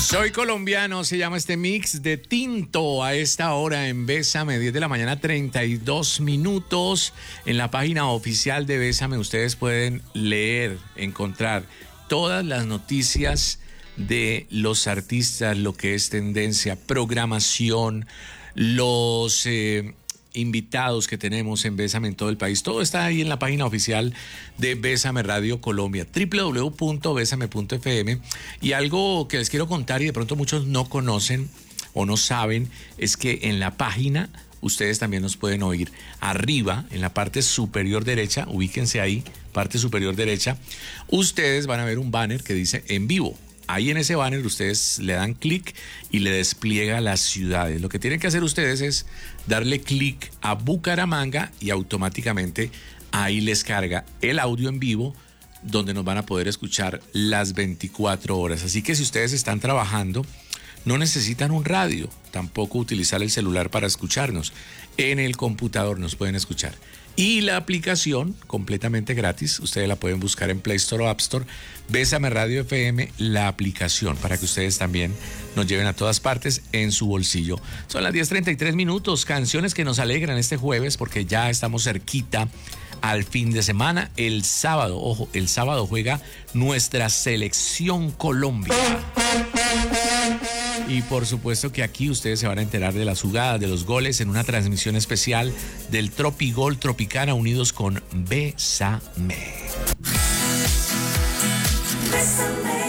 Soy colombiano, se llama este mix de Tinto a esta hora en Bésame, 10 de la mañana, 32 minutos. En la página oficial de Bésame ustedes pueden leer, encontrar todas las noticias de los artistas, lo que es tendencia, programación, los invitados que tenemos en Bésame en todo el país. Todo está ahí en la página oficial de Bésame Radio Colombia, www.besame.fm. Y algo que les quiero contar y de pronto muchos no conocen o no saben es que en la página ustedes también nos pueden oír. Arriba, en la parte superior derecha, ubíquense ahí, parte superior derecha, ustedes van a ver un banner que dice en vivo. Ahí en ese banner ustedes le dan clic y le despliega las ciudades. Lo que tienen que hacer ustedes es darle clic a Bucaramanga y automáticamente ahí les carga el audio en vivo donde nos van a poder escuchar las 24 horas. Así que si ustedes están trabajando, no necesitan un radio, tampoco utilizar el celular para escucharnos. En el computador nos pueden escuchar. Y la aplicación, completamente gratis, ustedes la pueden buscar en Play Store o App Store, Bésame Radio FM, la aplicación, para que ustedes también nos lleven a todas partes en su bolsillo. Son las 10:33 minutos, canciones que nos alegran este jueves porque ya estamos cerquita al fin de semana. El sábado, ojo, el sábado juega nuestra selección Colombia. Y por supuesto que aquí ustedes se van a enterar de las jugadas, de los goles en una transmisión especial del Tropigol Tropicana unidos con Bésame. Bésame.